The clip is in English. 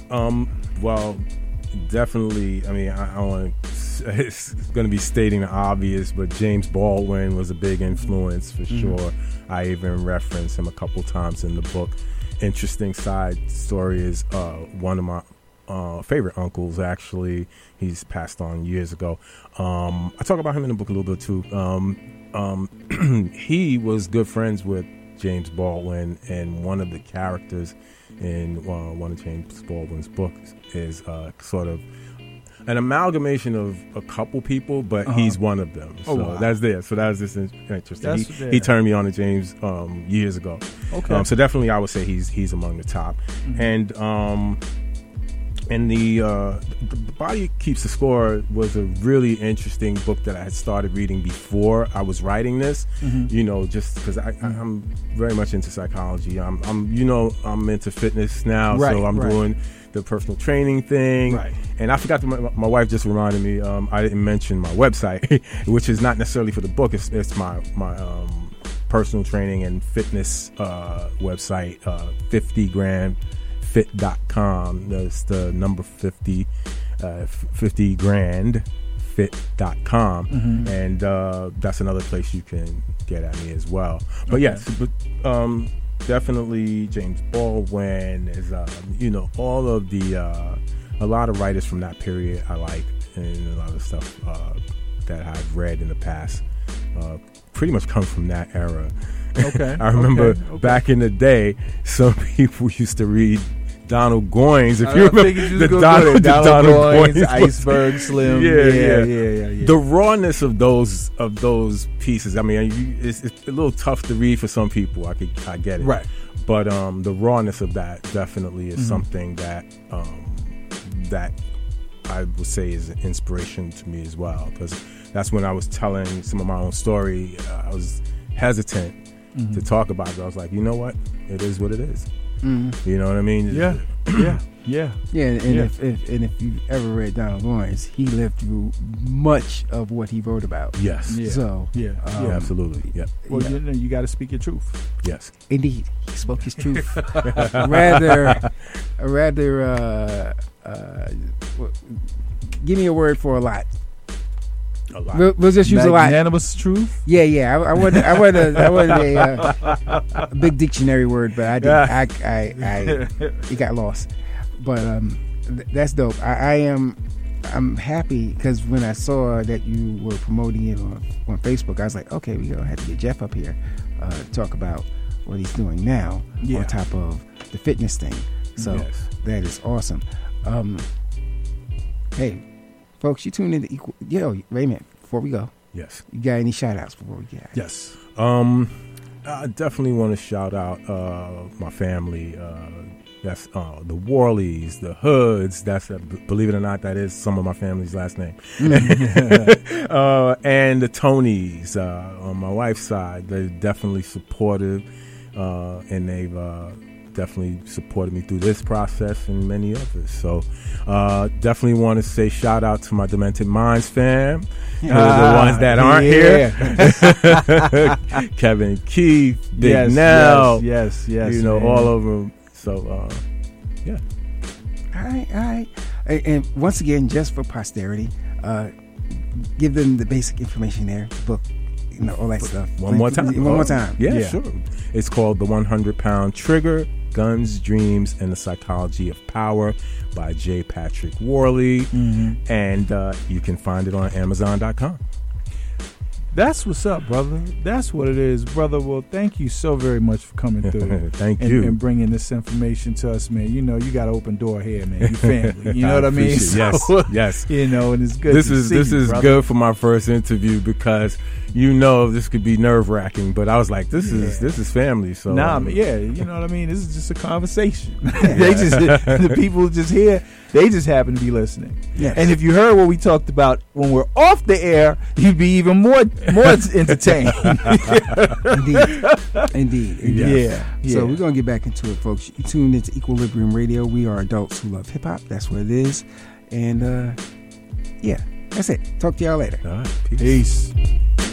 Well, definitely. I mean, I don't want to. It's going to be stating the obvious, but James Baldwin was a big influence for sure. I even reference him a couple times in the book. Interesting side story is one of my favorite uncles, actually. He's passed on years ago. I talk about him in the book a little bit too. He was good friends with James Baldwin, and one of the characters in one of James Baldwin's books is sort of an amalgamation of a couple people, but he's one of them. So wow. that's there. So that was just interesting. That's He turned me on to James years ago. Okay. So definitely, I would say he's among the top. And the Body Keeps the Score was a really interesting book that I had started reading before I was writing this. You know, just because I'm very much into psychology. I'm into fitness now, Right, so I'm right. doing the personal training thing. Right. And I forgot to, my wife just reminded me, I didn't mention my website, which is not necessarily for the book. It's my personal training and fitness website, 50grandfit.com. That's the number 50, 50grandfit.com. And that's another place you can get at me as well. But yes, definitely James Baldwin is, all of the, a lot of writers from that period I like, and a lot of stuff that I've read in the past pretty much come from that era. Okay. I remember back in the day, some people used to read Donald Goines. If you remember the Donald Goines, Goines Iceberg Slim. Yeah. The rawness of those pieces. I mean, it's a little tough to read for some people. I get it. Right. But the rawness of that definitely is something that that I would say is an inspiration to me as well, because that's when I was telling some of my own story. I was hesitant to talk about it. I was like, you know what? It is what it is. You know what I mean? Yeah. And if you ever read Donald Goines, he lived through much of what he wrote about. Yes. Yeah. So Absolutely. Yeah. Well, you got to speak your truth. Yes. Indeed, he spoke his truth. rather, give me a word for a lot. A lot. We'll just use a lot. Magnanimous truth. Yeah. I wanted a big dictionary word, but I didn't. It got lost. But that's dope. I'm happy because when I saw that you were promoting it on Facebook, I was like, okay, we're gonna have to get Jeff up here to talk about what he's doing now on top of the fitness thing. So that is awesome. Hey, folks, you tuned into Equal. Yo, wait a minute. Before we go, Yes. you got any shout outs before we get? Yes. I definitely want to shout out my family. That's the Worleys, the Hoods. That's believe it or not, that is some of my family's last name. And the Tonys on my wife's side. They're definitely supportive, and they've definitely supported me through this process and many others. So definitely want to say shout out to my Demented Minds fam, the ones that aren't here. Kevin, Keith, Big Nell, yes, all of them. So yeah. All right. And once again, just for posterity, give them the basic information there, book, all that stuff. One more time. Yeah, Yeah. sure. It's called The 100-Pound Trigger: Guns, Dreams, and the Psychology of Power by J. Patrick Worley. And you can find it on Amazon.com. That's what's up, brother. That's what it is, brother. Well, thank you so very much for coming through. Thank you. And bringing this information to us, man. You got an open door here, man. You family. You know what I mean? Yes. And it's good. This is good for my first interview because this could be nerve wracking, but I was like, this is family. So you know what I mean. This is just a conversation. The people just here. They just happen to be listening. Yes. And if you heard what we talked about when we're off the air, you'd be even more entertained. Indeed. Yeah. So we're going to get back into it, folks. You tuned into Equilibrium Radio. We are adults who love hip-hop. That's what it is. And, that's it. Talk to y'all later. All right, Peace.